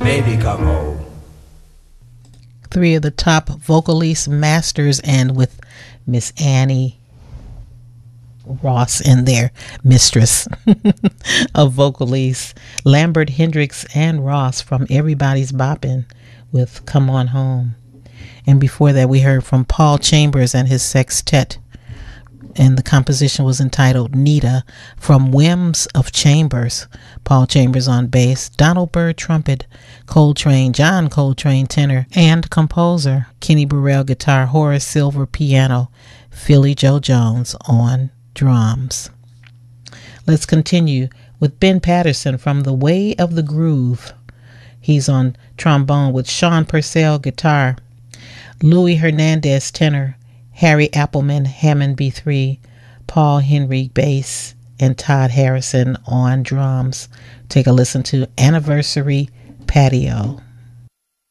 baby come home. Three of the top vocalist masters, and with Miss Annie Ross in there, mistress of vocalists, Lambert, Hendricks, and Ross from Everybody's Boppin' with Come On Home. And before that, we heard from Paul Chambers and his sextet, and the composition was entitled Nita, from Whims of Chambers. Paul Chambers on bass, Donald Byrd trumpet, John Coltrane tenor and composer, Kenny Burrell guitar, Horace Silver piano, Philly Joe Jones on drums. Let's continue with Ben Patterson from The Way of the Groove. He's on trombone with Sean Purcell guitar, Louis Hernandez tenor, Harry Appleman Hammond B3, Paul Henry bass, and Todd Harrison on drums. Take a listen to Anniversary Patio.